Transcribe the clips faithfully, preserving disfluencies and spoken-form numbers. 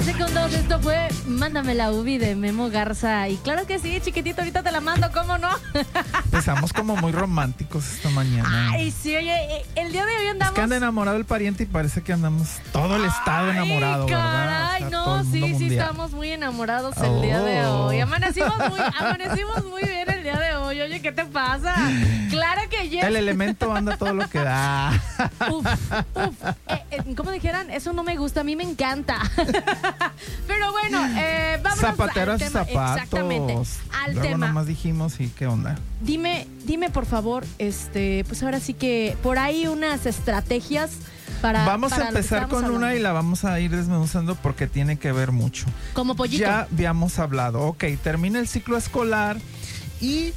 segundos, esto fue Mándame la Ubi de Memo Garza. Y claro que sí, chiquitito, ahorita te la mando, ¿cómo no? Empezamos como muy románticos esta mañana. Ay, sí, oye, el día de hoy andamos... Es que anda enamorado el pariente y parece que andamos todo el estado enamorado, Ay, ¿verdad? caray, O sea, no, sí, sí, estamos muy enamorados el Oh. día de hoy. Amanecimos muy, amanecimos muy bien el día de hoy. Oye, ¿qué te pasa? Claro que ya... El elemento anda todo lo que da. Uf, uf. Eh, eh, ¿Cómo dijeran? Eso no me gusta, a mí me encanta. Pero bueno, eh, vamos Zapatero a al sus tema. zapatos. Exactamente, al Luego tema. nomás dijimos, ¿y qué onda? Dime, dime por favor, este, pues ahora sí que por ahí unas estrategias para... Vamos para a lo que empezar estamos con una hablando. y la vamos a ir desmenuzando porque tiene que ver mucho. Como pollito. Ya habíamos hablado. Ok, termina el ciclo escolar y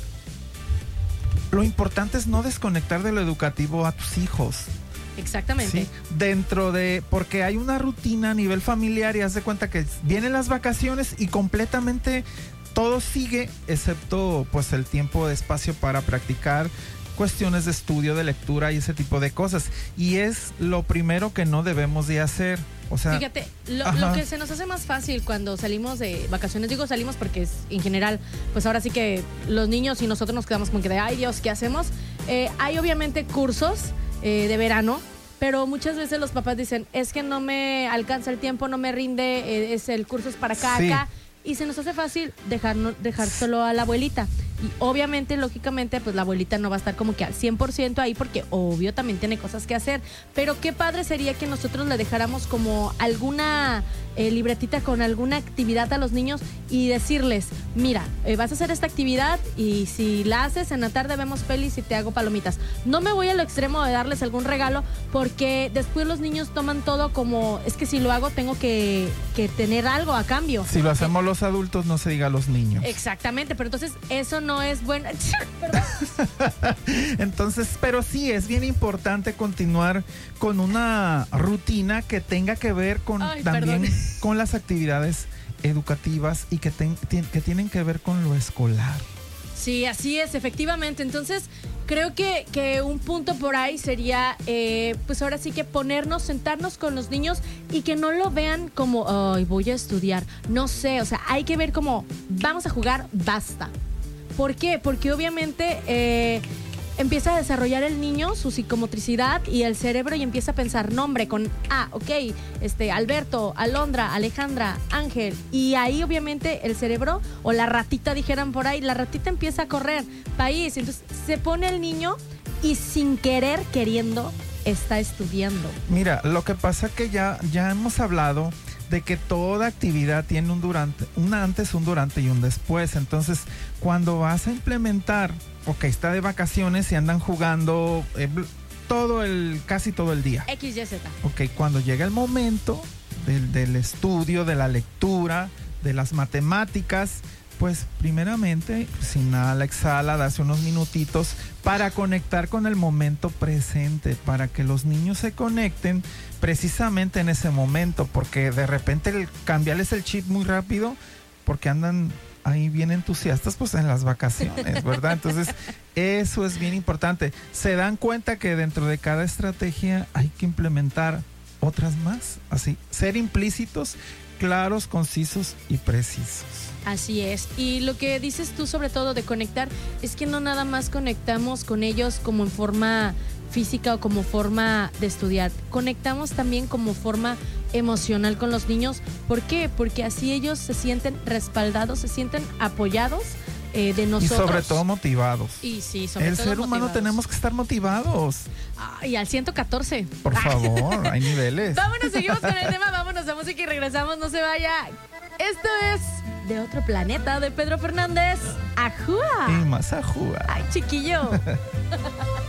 lo importante es no desconectar de lo educativo a tus hijos. Exactamente. Sí, dentro de, porque hay una rutina a nivel familiar y haz de cuenta que vienen las vacaciones y completamente todo sigue, excepto pues el tiempo de espacio para practicar cuestiones de estudio, de lectura y ese tipo de cosas. Y es lo primero que no debemos de hacer. O sea, fíjate, lo, lo que se nos hace más fácil cuando salimos de vacaciones, digo salimos porque es en general, pues ahora sí que los niños y nosotros nos quedamos como que de, ay Dios, ¿qué hacemos? Eh, hay obviamente cursos eh, de verano, pero muchas veces los papás dicen, es que no me alcanza el tiempo, no me rinde, eh, es el curso es para acá, Sí. acá. Y se nos hace fácil dejarnos, dejárselo a la abuelita. Y obviamente, lógicamente, pues la abuelita no va a estar como que al cien por ciento ahí porque obvio también tiene cosas que hacer. Pero qué padre sería que nosotros le dejáramos como alguna eh, libretita con alguna actividad a los niños y decirles, mira, eh, vas a hacer esta actividad y si la haces en la tarde vemos pelis y te hago palomitas. No me voy a lo extremo de darles algún regalo porque después los niños toman todo como, es que si lo hago tengo que, que tener algo a cambio. si lo hacemos los adultos, no se diga a los niños. Exactamente, pero entonces eso no es bueno. Perdón. Entonces, pero sí, es bien importante continuar con una rutina que tenga que ver con Ay, también perdón. con las actividades educativas y que, ten- tien- que tienen que ver con lo escolar. Sí, así es, efectivamente. Entonces, creo que, que un punto por ahí sería, eh, pues ahora sí que ponernos, sentarnos con los niños y que no lo vean como, ay, voy a estudiar. No sé, o sea, hay que ver como, vamos a jugar, basta. ¿Por qué? Porque obviamente eh, empieza a desarrollar el niño su psicomotricidad y el cerebro y empieza a pensar nombre con, ah, ok, este, Alberto, Alondra, Alejandra, Ángel. Y ahí obviamente el cerebro, o la ratita dijeran por ahí, la ratita empieza a correr, país. Entonces se pone el niño y sin querer, queriendo, está estudiando. Mira, lo que pasa que ya, ya hemos hablado de que toda actividad tiene un durante, un antes, un durante y un después. Entonces, cuando vas a implementar, ok, está de vacaciones y andan jugando eh, todo el, casi todo el día. X, Y, Z. Ok, cuando llega el momento del, del estudio, de la lectura, de las matemáticas, pues primeramente, sin inhala, exhala, darse unos minutitos para conectar con el momento presente, para que los niños se conecten precisamente en ese momento, porque de repente el, cambiarles el chip muy rápido, porque andan ahí bien entusiastas pues en las vacaciones, ¿verdad? Entonces eso es bien importante. Se dan cuenta que dentro de cada estrategia hay que implementar otras más, así, ser implícitos, claros, concisos y precisos. Así es. Y lo que dices tú sobre todo de conectar es que no nada más conectamos con ellos como en forma física o como forma de estudiar. Conectamos también como forma emocional con los niños. ¿Por qué? Porque así ellos se sienten respaldados, se sienten apoyados eh, de nosotros. Y sobre todo motivados. Y sí, sobre El todo ser humano motivados. tenemos que estar motivados. Ah, y al ciento catorce. Por favor, hay niveles. Vámonos, seguimos con el tema, vámonos a música y regresamos, no se vaya. Esto es De Otro Planeta de Pedro Fernández. ¡Ajúa! Y más ajúa. ¡Ay, chiquillo!